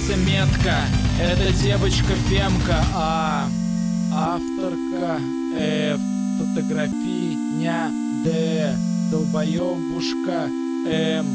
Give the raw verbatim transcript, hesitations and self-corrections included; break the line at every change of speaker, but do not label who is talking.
появится метка. Это девочка Фемка, а авторка F. Фотография Д. Долбоебушка М.